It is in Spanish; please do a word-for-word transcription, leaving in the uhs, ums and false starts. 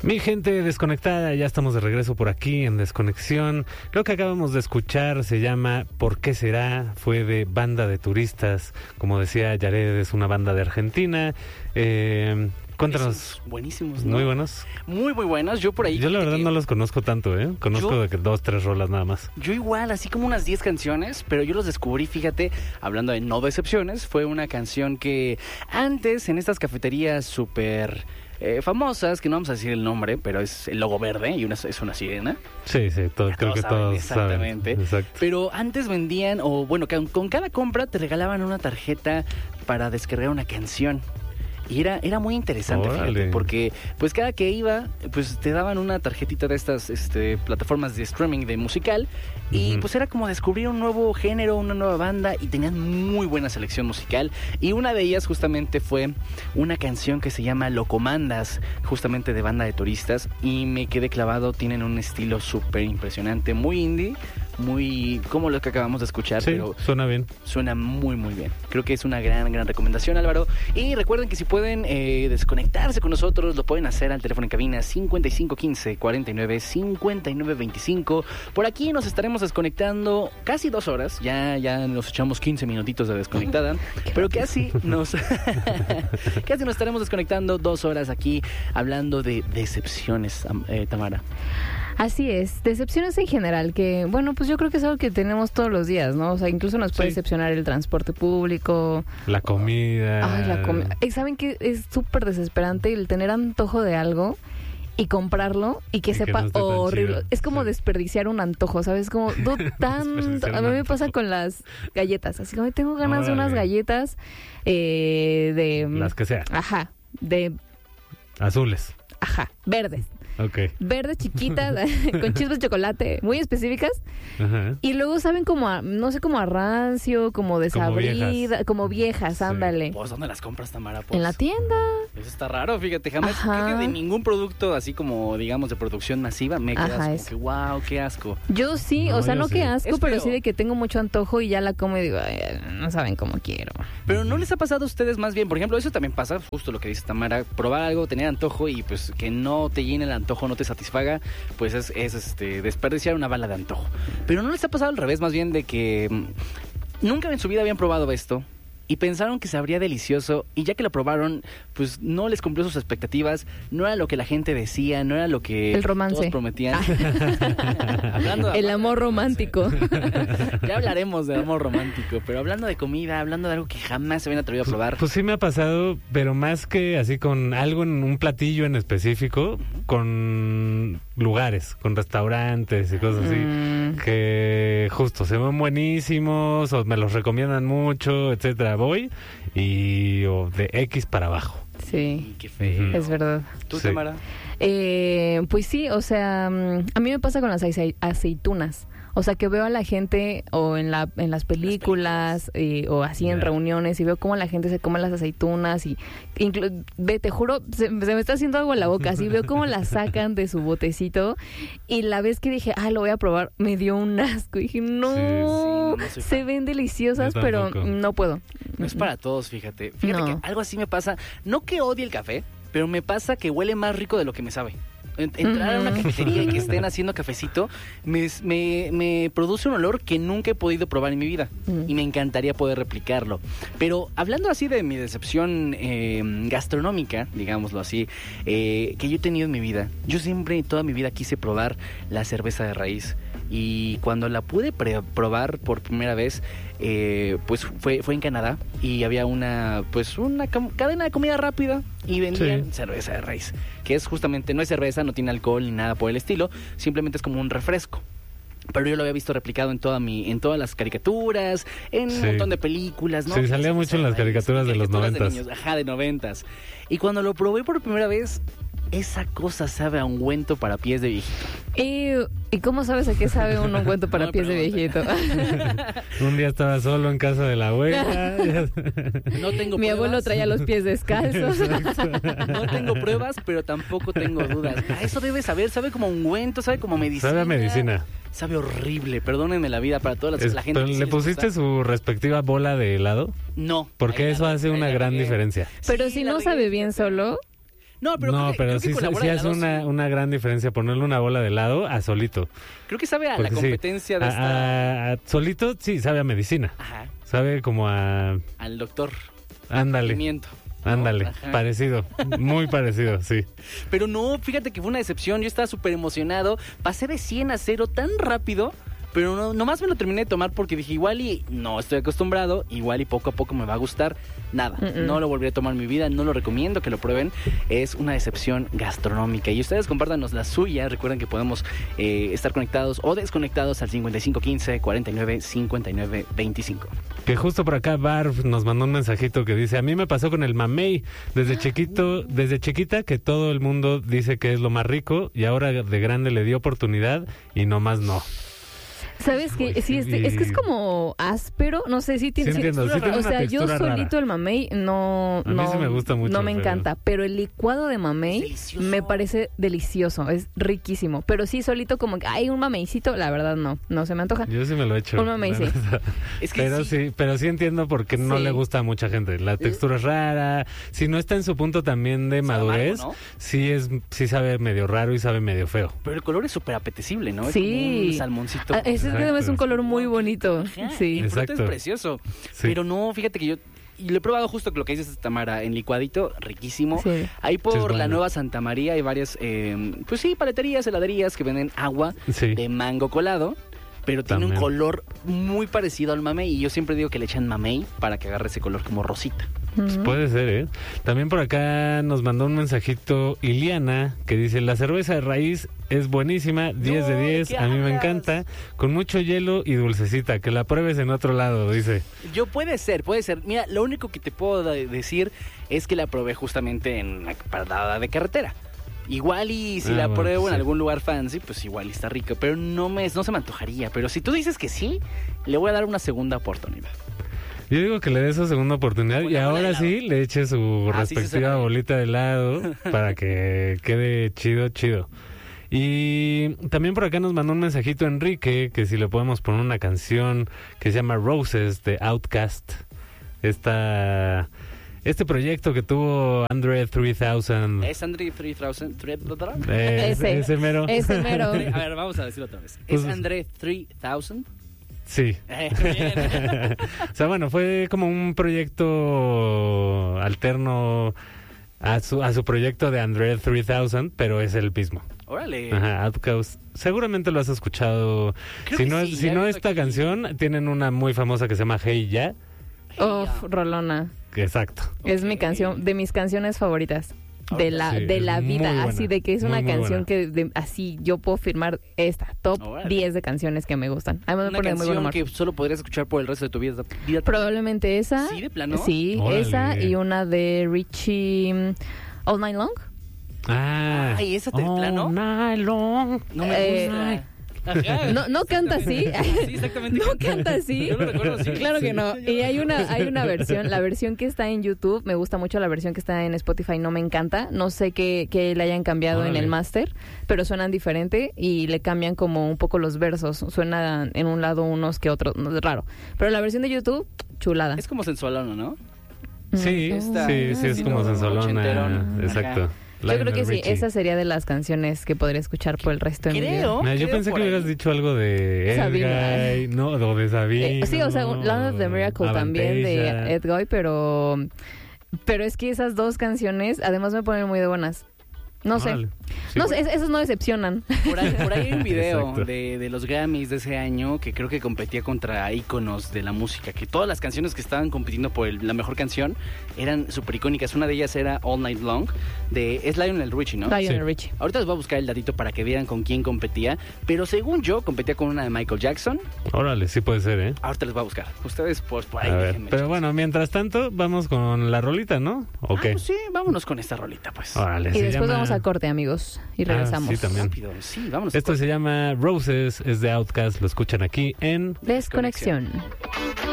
Mi gente desconectada, ya estamos de regreso por aquí en Desconexión. Lo que acabamos de escuchar se llama ¿Por qué será? Fue de Banda de Turistas. Como decía Yared, es una banda de Argentina. Eh, cuéntanos. Buenísimos, ¿no? Muy buenos. Muy, muy buenos. Yo por ahí... Yo la verdad que... no los conozco tanto, ¿eh? Conozco yo... de que dos, tres rolas nada más. Yo igual, así como unas diez canciones, pero yo los descubrí, fíjate, hablando de no decepciones, fue una canción que antes en estas cafeterías súper... Eh, famosas, que no vamos a decir el nombre, pero es el logo verde y una, es una sirena. Sí, sí, todo, creo todos que saben, todos exactamente. saben. Exacto. Pero antes vendían, o bueno, con, con cada compra te regalaban una tarjeta para descargar una canción. Y era, era muy interesante, Órale. fíjate, porque pues cada que iba, pues te daban una tarjetita de estas este, plataformas de streaming de musical y uh-huh. pues era como descubrir un nuevo género, una nueva banda y tenían muy buena selección musical y una de ellas justamente fue una canción que se llama Locomandas, justamente de Banda de Turistas y me quedé clavado, tienen un estilo súper impresionante, muy indie, muy como lo que acabamos de escuchar, sí, pero suena bien. Suena muy muy bien. Creo que es una gran gran recomendación, Álvaro. Y recuerden que si pueden eh, desconectarse con nosotros, lo pueden hacer al teléfono en cabina cincuenta y cinco quince cuarenta y nueve cincuenta y nueve veinticinco. Por aquí nos estaremos desconectando casi dos horas. Ya ya nos echamos quince minutitos de desconectada, pero casi nos casi nos estaremos desconectando dos horas aquí hablando de decepciones, eh, Tamara. Así es, decepciones en general, que bueno, pues yo creo que es algo que tenemos todos los días, ¿no? O sea, incluso nos puede sí. decepcionar el transporte público. La comida. Ay, la comida. ¿Saben qué? Es súper desesperante el tener antojo de algo y comprarlo y que y sepa que no horrible. Es como sí. desperdiciar un antojo, ¿sabes? Como no tanto. A mí me pasa con las galletas, así como tengo ganas Órale. de unas galletas eh, de... Las que sean. Ajá, de... Azules. Ajá, verdes. Okay. Verdes chiquitas con chispas de chocolate muy específicas. Ajá. Y luego saben como a, no sé, como a rancio, como desabrida, como viejas, como viejas sí. ándale. ¿Pues dónde las compras, Tamara? Pues, en la tienda. Eso está raro, fíjate, jamás Ajá. creo que de ningún producto así como digamos de producción masiva me quedas Ajá, como es. que wow, qué asco. Yo sí, no, o sea, no sí. qué asco, es pero feo. sí de que tengo mucho antojo y ya la como y digo, ay, no saben cómo quiero. Pero ¿no les ha pasado a ustedes más bien? Por ejemplo, eso también pasa, justo lo que dice Tamara, probar algo, tener antojo y pues que no te llene el antojo, no te satisfaga, pues es, es este desperdiciar una bala de antojo. Pero ¿no les ha pasado al revés más bien de que mmm, nunca en su vida habían probado esto? Y pensaron que sabría delicioso y ya que lo probaron, pues no les cumplió sus expectativas, no era lo que la gente decía, no era lo que el romance. todos prometían. hablando de el amor romántico. Ya hablaremos del amor romántico, pero hablando de comida, hablando de algo que jamás se habían atrevido a probar. Pues, pues sí me ha pasado, pero más que así con algo en un platillo en específico, uh-huh. con lugares, con restaurantes y cosas así, mm. que justo se ven buenísimos o me los recomiendan mucho, etcétera. Voy y o de X para abajo. Sí, qué feo. Es verdad. ¿Tú, sí. Tamara? Eh, pues sí, o sea, a mí me pasa con las aceitunas. O sea, que veo a la gente o en la en las películas, las películas. Eh, o así yeah. en reuniones y veo cómo la gente se come las aceitunas y inclu- ve, te juro, se, se me está haciendo algo en la boca, así veo cómo las sacan de su botecito y la vez que dije, ah, lo voy a probar, me dio un asco. Y dije, no, sí, sí, no se ven deliciosas, pero no puedo. No es para todos, fíjate. Fíjate no. que algo así me pasa, no que odie el café, pero me pasa que huele más rico de lo que me sabe. Entrar a una cafetería y que estén haciendo cafecito me, me, me produce un olor que nunca he podido probar en mi vida mm. y me encantaría poder replicarlo. Pero hablando así de mi decepción eh, gastronómica, digámoslo así, eh, que yo he tenido en mi vida, yo siempre toda mi vida quise probar la cerveza de raíz y cuando la pude pre- probar por primera vez eh, pues fue fue en Canadá y había una pues una com- cadena de comida rápida y vendían sí. cerveza de raíz, que es justamente, no es cerveza, no tiene alcohol ni nada por el estilo, simplemente es como un refresco. Pero yo lo había visto replicado en toda mi, en todas las caricaturas, en sí. un montón de películas, ¿no? Sí, salía pues, mucho en las caricaturas de los noventas. Ajá, de noventas. Y cuando lo probé por primera vez, esa cosa sabe a ungüento para pies de viejito. ¿Y, ¿y cómo sabes a qué sabe un ungüento para no pies de viejito? Un día estaba solo en casa de la abuela. No tengo Mi pruebas. abuelo traía los pies descalzos. No tengo pruebas, pero tampoco tengo dudas. Ah, eso debe saber, sabe como ungüento, sabe como medicina. Sabe a medicina. Sabe horrible, perdónenme la vida para toda la, es, la gente. ¿Pero le pusiste su respectiva bola de helado? No. Porque eso hace una gran diferencia. Pero Sí, si no sabe bien solo... No, pero, no, creo que- pero creo que sí, con la sí bola de hace helado una, sí. una gran diferencia ponerle una bola de helado a solito. Creo que sabe a Porque la sí, competencia de a- esta... a- a solito sí sabe a medicina. Ajá, Sabe como a... al doctor. Ándale, Pimiento. ¿no? ándale. Ajá. Parecido. Muy parecido, sí. Pero no, fíjate que fue una decepción. Yo estaba súper emocionado. Pasé de cien a cero tan rápido. Pero no, nomás me lo terminé de tomar porque dije, igual y no estoy acostumbrado, igual y poco a poco me va a gustar. Nada, Mm-mm. no lo volveré a tomar en mi vida, no lo recomiendo que lo prueben. Es una decepción gastronómica. Y ustedes compártanos la suya. Recuerden que podemos eh, estar conectados o desconectados al cincuenta y cinco quince, cuarenta y nueve, cincuenta y nueve, veinticinco. Que justo por acá Barb nos mandó un mensajito que dice, a mí me pasó con el mamey desde chiquito, desde chiquita que todo el mundo dice que es lo más rico y ahora de grande le dio oportunidad y nomás no. ¿Sabes qué? Sí, este, es que es como áspero, no sé, sí tiene... Sí sí- entiendo, sí tiene o una sea, yo textura rara. solito el mamey no... A mí no, sí me gusta mucho, No me pero- encanta, pero el licuado de Es mamey delicioso. me parece delicioso, es riquísimo. Pero sí, solito como que hay un mameycito, la verdad no, no se me antoja. Yo sí me lo he hecho. Un mamey, la sí. neta. Es que Pero sí. sí, pero sí entiendo por qué no Sí. le gusta a mucha gente. La textura es rara. Si no está en su punto también de Sabe madurez, amargo, ¿no? sí es, sí sabe medio raro y sabe medio feo. Pero el color es súper apetecible, ¿no? Es Sí. como un salmoncito. Ah, ese es que Exacto. además es un color muy bonito. Ajá, Sí. el fruto Exacto. es precioso. Sí. Pero no, fíjate que yo y lo he probado justo con lo que dices, Tamara, en licuadito, riquísimo. Sí. Ahí por Sí, es la bueno. Nueva Santa María hay varias, eh, pues sí, paleterías, heladerías que venden agua Sí. de mango colado. Pero tiene También. un color muy parecido al mamey. Y yo siempre digo que le echan mamey para que agarre ese color como rosita. Pues Ujú. puede ser, ¿eh? También por acá nos mandó un mensajito Iliana que dice, la cerveza de raíz es buenísima, diez de No, ¿de diez, qué a mí me hablas? encanta, con mucho hielo y dulcecita, que la pruebes en otro lado, dice. Yo puede ser, puede ser. Mira, lo único que te puedo de- decir es que la probé justamente en una parada de carretera. Igual y si Ah, la bueno, pruebo en sí. algún lugar fancy, pues igual está rica. Pero no me no se me antojaría. Pero si tú dices que sí, le voy a dar una segunda oportunidad. Yo digo que le dé su segunda oportunidad Con y la bola de ahora helado. sí le eche su Ah, sí, sí, respectiva suena bien. bolita de helado para que quede chido, chido. Y también por acá nos mandó un mensajito Enrique que si le podemos poner una canción que se llama Roses de Outkast. Esta, este proyecto que tuvo Andre tres mil. ¿Es Andre tres mil? Eh, Ese. ese mero. Ese mero. A ver, vamos a decirlo otra vez. Pues- ¿Es Andre tres mil? Sí. Eh, bien. O sea, bueno, fue como un proyecto alterno a su, a su proyecto de Andre tres mil, pero es el mismo. Órale. Ajá, Outkast. Seguramente lo has escuchado. Creo Si que no, sí, si ya no he visto esta aquí. canción, tienen una muy famosa que se llama Hey Ya. Uf, Rolona. Exacto. Es mi Ok. canción, de mis canciones favoritas. De la, Sí, de la es muy vida, buena, así de que es muy, una muy canción buena. que de- así yo puedo firmar esta, top Órale. diez de canciones que me gustan. A mí me Una pone muy buen canción humor. que solo podrías escuchar por el resto de tu vida. vida- Probablemente esa. ¿Sí, de plano? Sí, Órale. esa y una de Richie mm, All Night Long. Ah. Ay, ¿esa de plano? All night long. No me Eh, gusta. Ajá. No, no canta así. Sí, exactamente. No canta así. Yo lo recuerdo así. Claro que Sí. no. Y hay una, hay una versión, la versión que está en YouTube, me gusta mucho la versión que está en Spotify, no me encanta. No sé qué, qué le hayan cambiado en Órale. el máster, pero suenan diferente y le cambian como un poco los versos. Suenan en un lado unos que otros, no, es raro. Pero la versión de YouTube, chulada. Es como sensualón, ¿no? Sí, Esta- sí, sí, es como estilo sensualona. ochenterón. Exacto. Ajá. Yo creo Lionel que sí, Richie. esa sería de las canciones que podría escuchar por el resto de mi vida. Creo. Mira, yo creo pensé por que hubieras ahí. dicho algo de Sabina. Edguy, no, o de Sabina. Eh, sí, o sea, Land of the Miracle también de Ed Goy, pero pero es que esas dos canciones además me ponen muy de buenas. No sé. Sí, No sé, es- esos no decepcionan. Por ahí, por ahí hay un video Exacto. de, de los Grammys de ese año que creo que competía contra íconos de la música, que todas las canciones que estaban compitiendo por el- la mejor canción eran súper icónicas. Una de ellas era All Night Long, de es Lionel Richie, ¿no? Lionel Sí. Richie. Ahorita les voy a buscar el datito para que vean con quién competía, pero según yo competía con una de Michael Jackson. Órale, sí puede ser, ¿eh? Ahorita les voy a buscar. Ustedes pues por ahí A ver, déjenme pero chance. bueno, mientras tanto, vamos con la rolita, ¿no? ¿O Ah, qué? pues sí, vámonos con esta rolita pues. Órale, Y se después llama- vamos a corte, amigos, y Ah, regresamos. sí, también. Rápido, sí, vámonos. Esto se llama Roses, es de Outkast, lo escuchan aquí en... Desconexión.